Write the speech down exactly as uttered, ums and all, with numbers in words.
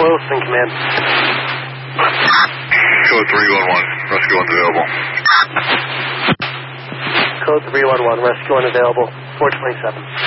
Wilson, command. Code three one one, rescue unavailable. Code three one one, rescue unavailable, four twenty-seven.